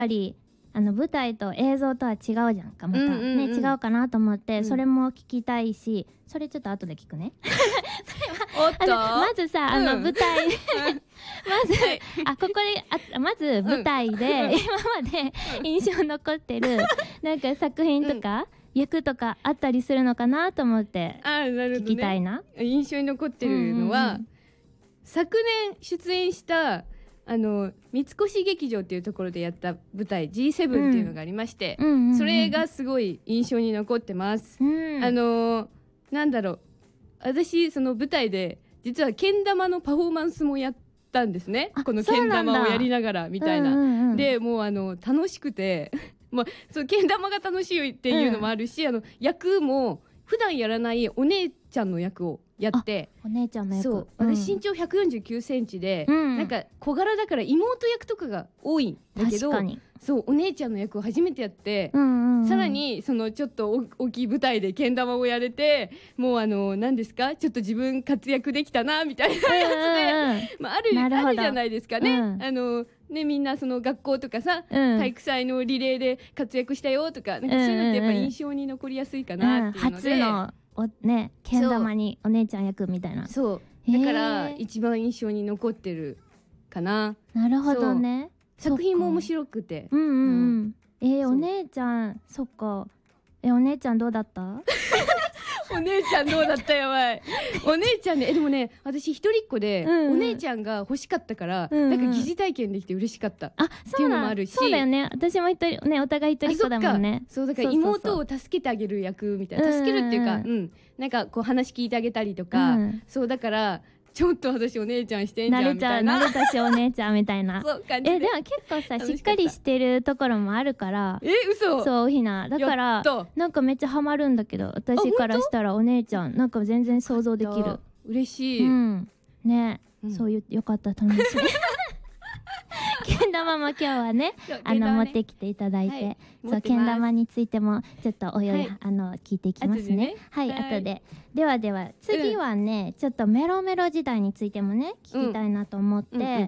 ぱり舞台と映像とは違うじゃんかまた、ね違うかなと思って、それも聞きたいし、それちょっと後で聞くね。 おっとまずさ舞台まずここでまず舞台で今まで印象残ってるなんか作品とか役とかあったりするのかなと思って聞きたいな。 印象に残ってるのは、昨年出演した三越劇場っていうところでやった舞台 G7 っていうのがありまして、それがすごい印象に残ってます。なんだろう、私その舞台で実はけん玉のパフォーマンスもやったんですね。このけん玉をやりながらみたいな。でもう楽しくてまあそうけん玉が楽しいっていうのもあるし、役も普段やらないお姉ちゃんの役をやって、 お姉ちゃんの役、 そう私身長149センチで、なんか小柄だから妹役とかが多いんだけど、そうお姉ちゃんの役を初めてやって、さらにそのちょっと大きい舞台でけん玉をやれて、もう何ですか、ちょっと自分活躍できたなみたいなやつで、あるじゃないですかね。ね、みんなその学校とかさ、体育祭のリレーで活躍したよとか、なんかそういうのってやっぱ印象に残りやすいかなっていうので、 初のねけん玉にお姉ちゃん役みたいな。 そうだから一番印象に残ってるかな。 なるほどね。 作品も面白くて、 お姉ちゃん、そっか。お姉ちゃんどうだった？ お姉ちゃんどうだった？やばい。お姉ちゃんね、でもね、私一人っ子で、お姉ちゃんが欲しかったから、なんか疑似体験できて嬉しかった。っていうのもあるし。 そうだよね。私も一人ね、お互い一人っ子だもんね。 そうだから妹を助けてあげる役みたいな、助けるっていうか、なんかこう話聞いてあげたりとか、そうだからちょっと私お姉ちゃんしてんじゃんみたいな。 慣れたしお姉ちゃんみたいな。そう感じで。でも結構さしっかりしてるところもあるから。 嘘。 そうひなだからなんかめっちゃハマるんだけど、私からしたらお姉ちゃんなんか全然想像できる。 嬉しい。 ね、そういうよかった楽しい。けん玉も今日はね持ってきていただいて、そうけん玉についてもちょっと聞いていきますね。はい後で。では次はねちょっとメロメロ時代についてもね聞きたいなと思って、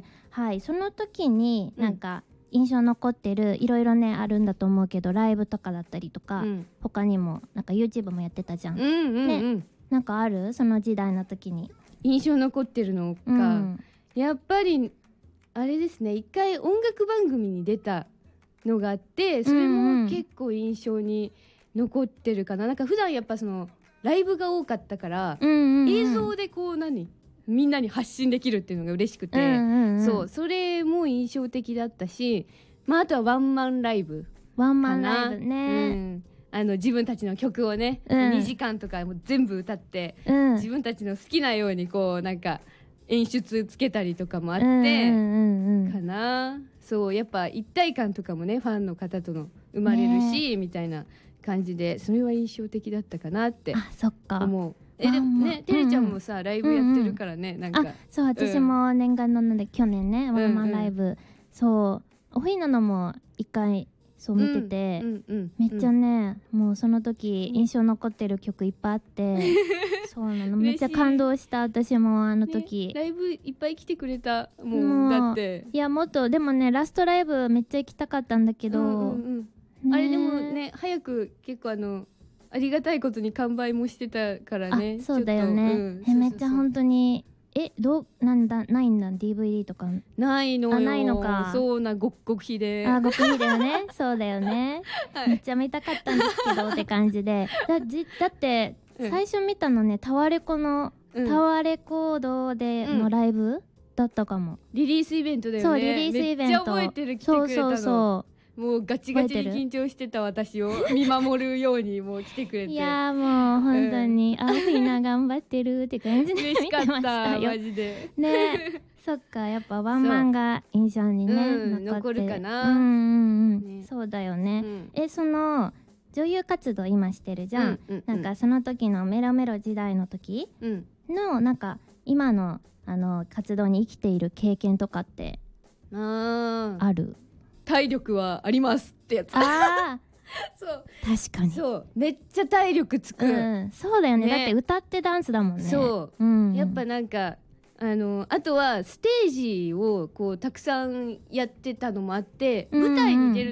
はいその時になんか印象残ってるいろいろねあるんだと思うけど、ライブとかだったりとか他にもなんか YouTube もやってたじゃん。ねなんかあるその時代の時に印象残ってるのか。やっぱりあれですね、一回音楽番組に出たのがあって、それも結構印象に残ってるかな。なんか普段やっぱそのライブが多かったから、映像でこうみんなに発信できるっていうのが嬉しくて、それも印象的だったし、あとはワンマンライブね。自分たちの曲をね、2時間とかも全部歌って、自分たちの好きなようにこうなんか演出つけたりとかもあってかな。そうやっぱ一体感とかもねファンの方との生まれるし、みたいな感じで、それは印象的だったかなって思う。でもねてるちゃんもさライブやってるからね、なんかそう私も念願ので去年ねワンマンライブ、そうおひなのも一回そう見てて、めっちゃねもうその時印象残ってる曲いっぱいあってそうなのめっちゃ感動した。私もあの時、 ライブいっぱい来てくれたもんだって。 いやもっとでもねラストライブめっちゃ行きたかったんだけど、 あれでもね早く結構ありがたいことに完売もしてたからね。 そうだよね。めっちゃ本当になんだないんだ DVD とかないのよ。 ないのか。 そうな極秘で。 極秘だよね。そうだよね。めっちゃ見たかったんですけどって感じで。だって最初見たのねタワレコードでのライブだったかも。 リリースイベントだよね。 そうリリースイベント。 めっちゃ覚えてる。来てくれたの。そうもうガチガチに緊張してた私を見守るようにもう来てくれて。 いやもう本当にみんな頑張ってるって感じで見てましたよ。 マジでね。そっかやっぱワンマンが印象にね残るかな。 そうだよね。その女優活動今してるじゃん。なんかその時のメロメロ時代の時のなんか今の活動に生きている経験とかってある？ 体力はありますってやつ。そう確かにそうめっちゃ体力つく。 そうだよね。だって歌ってダンスだもんね。 そうやっぱなんかあとはステージをこうたくさんやってたのもあって、舞台に出る